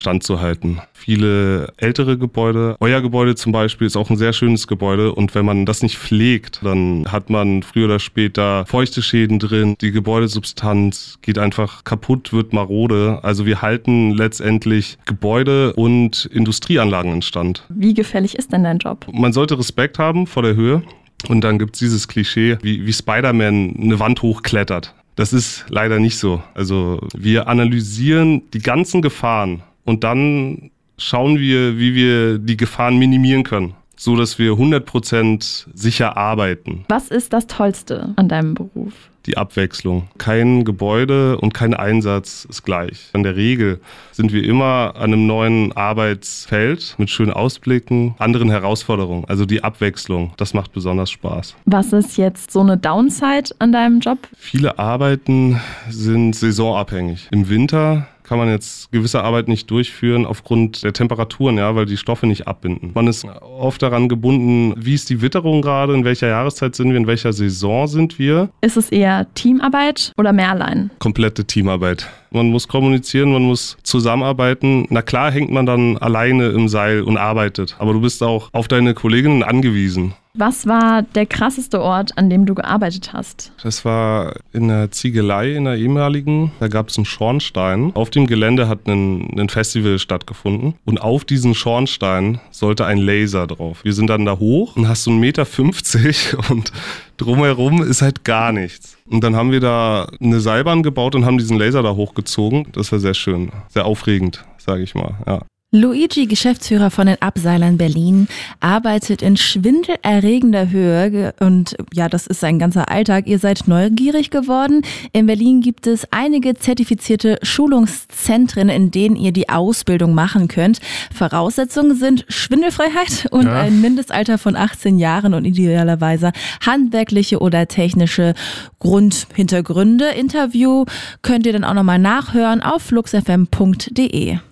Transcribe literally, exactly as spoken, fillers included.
standzuhalten. Viele ältere Gebäude, euer Gebäude zum Beispiel ist auch ein sehr schönes Gebäude und wenn man das nicht pflegt, dann hat man früher oder später feuchte Schäden drin, die Gebäudesubstanz geht einfach kaputt, wird marode. Also wir halten letztendlich Gebäude und Industrieanlagen in Stand. Wie gefährlich ist denn dein Job? Man sollte Respekt haben vor der Höhe und dann gibt's dieses Klischee, wie, wie Spider-Man eine Wand hochklettert. Das ist leider nicht so. Also wir analysieren die ganzen Gefahren und dann schauen wir, wie wir die Gefahren minimieren können, so dass wir hundert Prozent sicher arbeiten. Was ist das Tollste an deinem Beruf? Die Abwechslung. Kein Gebäude und kein Einsatz ist gleich. In der Regel sind wir immer an einem neuen Arbeitsfeld mit schönen Ausblicken, anderen Herausforderungen. Also die Abwechslung, das macht besonders Spaß. Was ist jetzt so eine Downside an deinem Job? Viele Arbeiten sind saisonabhängig. Im Winter kann man jetzt gewisse Arbeit nicht durchführen aufgrund der Temperaturen, ja, weil die Stoffe nicht abbinden. Man ist oft daran gebunden, wie ist die Witterung gerade, in welcher Jahreszeit sind wir, in welcher Saison sind wir. Ist es eher Teamarbeit oder mehr allein? Komplette Teamarbeit. Man muss kommunizieren, man muss zusammenarbeiten. Na klar hängt man dann alleine im Seil und arbeitet, aber du bist auch auf deine Kolleginnen angewiesen. Was war der krasseste Ort, an dem du gearbeitet hast? Das war in der Ziegelei, in der ehemaligen. Da gab es einen Schornstein. Auf dem Gelände hat ein, ein Festival stattgefunden. Und auf diesen Schornstein sollte ein Laser drauf. Wir sind dann da hoch und hast so einen Meter fünfzig und drumherum ist halt gar nichts. Und dann haben wir da eine Seilbahn gebaut und haben diesen Laser da hochgezogen. Das war sehr schön, sehr aufregend, sage ich mal, ja. Luigi, Geschäftsführer von den Abseilern Berlin, arbeitet in schwindelerregender Höhe und ja, das ist sein ganzer Alltag. Ihr seid neugierig geworden. In Berlin gibt es einige zertifizierte Schulungszentren, in denen ihr die Ausbildung machen könnt. Voraussetzungen sind Schwindelfreiheit und ja. ein Mindestalter von achtzehn Jahren und idealerweise handwerkliche oder technische Grundhintergründe. Interview könnt ihr dann auch nochmal nachhören auf flux f m punkt d e.